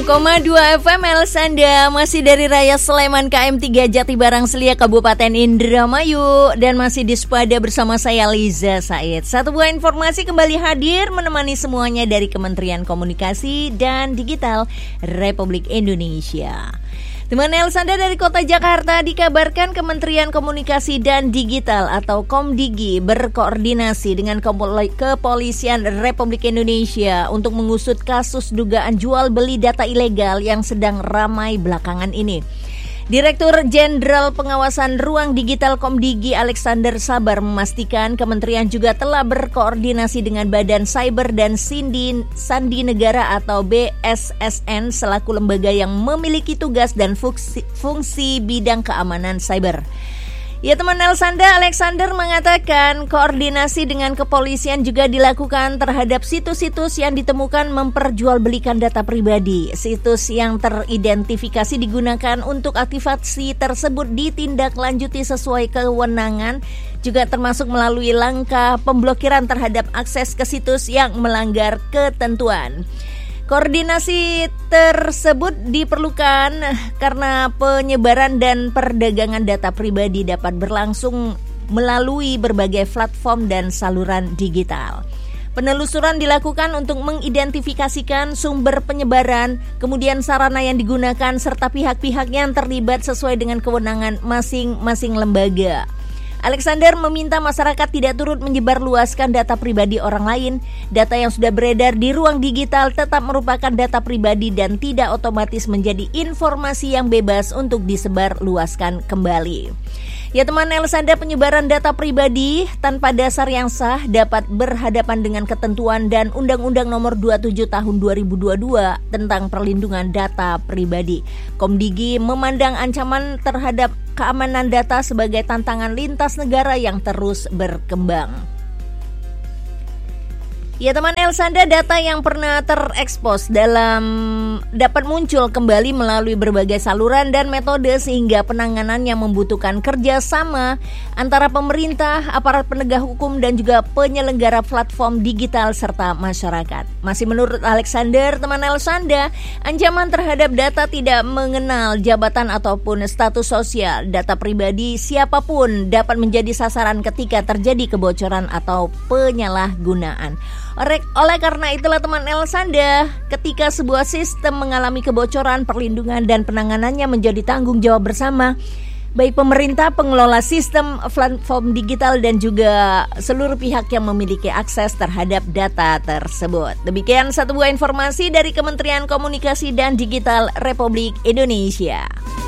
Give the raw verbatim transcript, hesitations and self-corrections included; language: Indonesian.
enam koma dua F M Elsanda, masih dari Raya Sleman K M tiga Jatibarang Selia Kabupaten Indramayu, dan masih di Sepada bersama saya Liza Said. Satu buah informasi kembali hadir menemani semuanya dari Kementerian Komunikasi dan Digital Republik Indonesia. Teman Elsanda dari Kota Jakarta, dikabarkan Kementerian Komunikasi dan Digital atau Komdigi berkoordinasi dengan Kepolisian Republik Indonesia untuk mengusut kasus dugaan jual beli data ilegal yang sedang ramai belakangan ini. Direktur Jenderal Pengawasan Ruang Digital Komdigi Alexander Sabar memastikan kementerian juga telah berkoordinasi dengan Badan Cyber dan Sindi, Sandi Negara atau B S S N selaku lembaga yang memiliki tugas dan fungsi, fungsi bidang keamanan cyber. Ya teman Elsanda, Alexander mengatakan koordinasi dengan kepolisian juga dilakukan terhadap situs-situs yang ditemukan memperjualbelikan data pribadi. Situs yang teridentifikasi digunakan untuk aktivasi tersebut ditindaklanjuti sesuai kewenangan, juga termasuk melalui langkah pemblokiran terhadap akses ke situs yang melanggar ketentuan. Koordinasi tersebut diperlukan karena penyebaran dan perdagangan data pribadi dapat berlangsung melalui berbagai platform dan saluran digital. Penelusuran dilakukan untuk mengidentifikasikan sumber penyebaran, kemudian sarana yang digunakan, serta pihak-pihak yang terlibat sesuai dengan kewenangan masing-masing lembaga. Alexander meminta masyarakat tidak turut menyebarluaskan data pribadi orang lain. Data yang sudah beredar di ruang digital tetap merupakan data pribadi dan tidak otomatis menjadi informasi yang bebas untuk disebarluaskan kembali. Ya teman Elsanda, penyebaran data pribadi tanpa dasar yang sah dapat berhadapan dengan ketentuan dan Undang-Undang Nomor dua puluh tujuh Tahun dua ribu dua puluh dua tentang perlindungan data pribadi. Komdigi memandang ancaman terhadap keamanan data sebagai tantangan lintas negara yang terus berkembang. Ya teman Elsanda, data yang pernah terekspos dalam dapat muncul kembali melalui berbagai saluran dan metode sehingga penanganannya membutuhkan kerjasama antara pemerintah, aparat penegak hukum dan juga penyelenggara platform digital serta masyarakat. Masih menurut Alexander, teman Elsanda, ancaman terhadap data tidak mengenal jabatan ataupun status sosial. Data pribadi siapapun dapat menjadi sasaran ketika terjadi kebocoran atau penyalahgunaan. Oleh karena itulah teman Elsanda, ketika sebuah sistem mengalami kebocoran, perlindungan dan penanganannya menjadi tanggung jawab bersama, baik pemerintah, pengelola sistem, platform digital dan juga seluruh pihak yang memiliki akses terhadap data tersebut. Demikian satu buah informasi dari Kementerian Komunikasi dan Digital Republik Indonesia.